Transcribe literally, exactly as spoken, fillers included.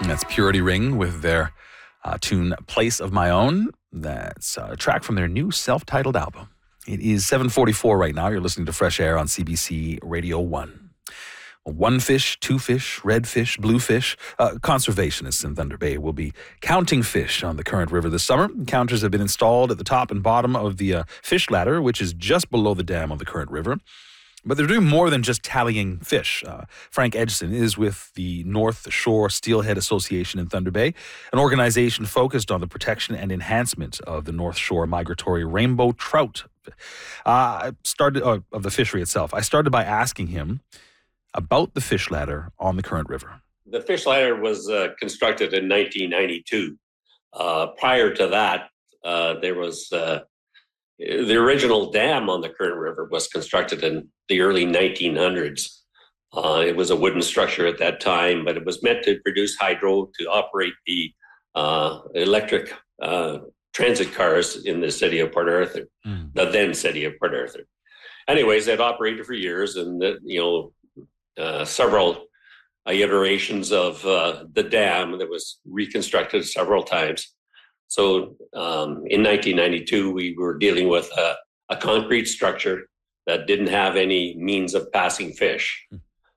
And that's Purity Ring with their uh, tune Place of My Own. That's a track from their new self-titled album. It is seven forty-four right now. You're listening to Fresh Air on C B C Radio one. One fish, two fish, red fish, blue fish. Uh, conservationists in Thunder Bay will be counting fish on the Current River this summer. Counters have been installed at the top and bottom of the uh, fish ladder, which is just below the dam on the Current River. But they're doing more than just tallying fish. Uh, Frank Edgson is with the North Shore Steelhead Association in Thunder Bay, an organization focused on the protection and enhancement of the North Shore migratory rainbow trout. Uh, I started uh, of the fishery itself. I started by asking him about the fish ladder on the Current River. The fish ladder was uh, constructed in nineteen ninety-two. Uh, prior to that, uh, there was uh, the original dam on the Current River was constructed in the early nineteen hundreds. Uh, it was a wooden structure at that time, but it was meant to produce hydro to operate the uh, electric uh, transit cars in the city of Port Arthur, mm. the then city of Port Arthur. Anyways, that operated for years, and the, you know. Uh, several uh, iterations of uh, the dam that was reconstructed several times. So um, in nineteen ninety-two, we were dealing with a, a concrete structure that didn't have any means of passing fish.